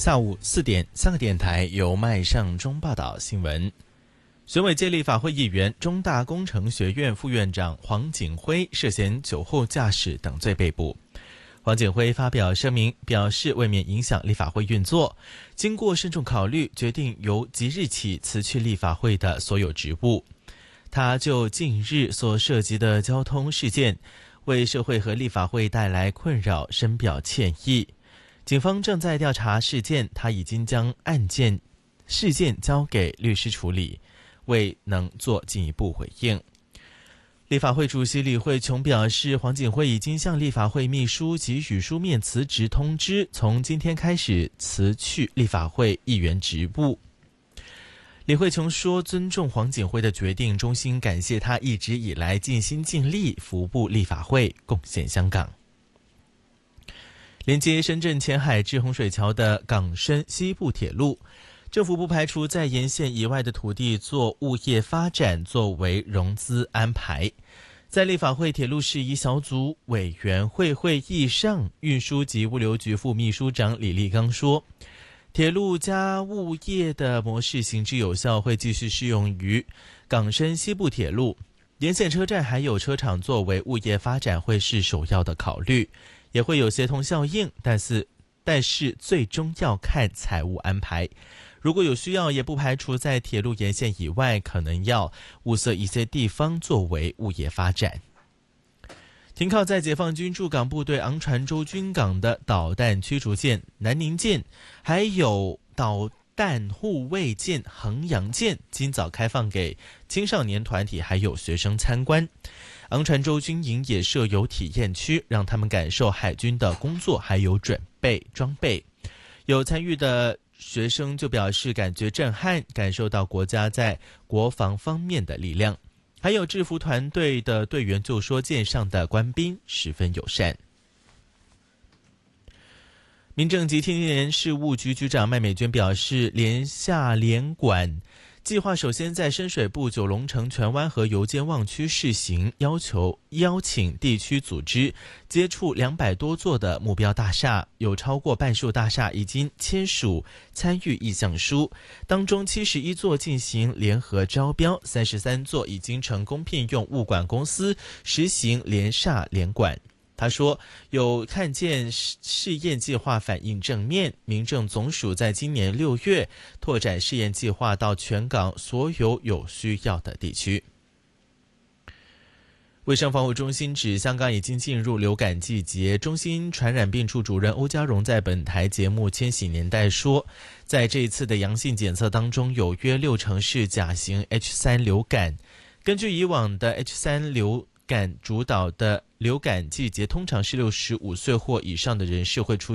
下午4点，3个电台由麦尚中报道新闻。选委界立法会议员、中大工程学院副院长黄锦辉涉嫌酒后驾驶等罪被捕。黄锦辉发表声明，表示为免影响立法会运作，经过慎重考虑，决定由即日起辞去立法会的所有职务。他就近日所涉及的交通事件，为社会和立法会带来困扰深表歉意。警方正在调查事件，他已经将事件交给律师处理，未能做进一步回应。立法会主席李慧琼表示，黄锦辉已经向立法会秘书给予书面辞职通知，从今天开始辞去立法会议员职务。李慧琼说，尊重黄锦辉的决定，衷心感谢他一直以来尽心尽力服务立法会，贡献香港。连接深圳前海至洪水桥的港深西部铁路，政府不排除在沿线以外的土地做物业发展作为融资安排。在立法会铁路事宜小组委员会会议上，运输及物流局副秘书长李立刚说，铁路加物业的模式行之有效，会继续适用于港深西部铁路。沿线车站还有车厂作为物业发展会是首要的考虑，也会有协同效应，但是最终要看财务安排。如果有需要，也不排除在铁路沿线以外，可能要物色一些地方作为物业发展。停靠在解放军驻港部队昂船洲军港的导弹驱逐舰南宁舰，还有导弹护卫舰衡阳舰，今早开放给青少年团体还有学生参观。昂船洲军营也设有体验区，让他们感受海军的工作还有准备装备。有参与的学生就表示感觉震撼，感受到国家在国防方面的力量。还有制服团队的队员就说，舰上的官兵十分友善。民政及青年事务局局长麦美娟表示，联下联管计划首先在深水埗、九龙城、荃湾和油尖旺区试行，邀请地区组织接触200多座的目标大厦，有超过半数大厦已经签署参与意向书，当中71座进行联合招标，33座已经成功聘用物管公司实行联厦联管。他说，有看见试验计划反应正面，民政总署在今年6月拓展试验计划到全港所有需要的地区。卫生防护中心指，香港已经进入流感季节。中心传染病处主任欧家荣在本台节目《千禧年代》说，在这一次的阳性检测当中，有约60%是甲型 H3 流感。根据以往的 H3 流感主导的流感季节，通常是65岁或以上的人士会出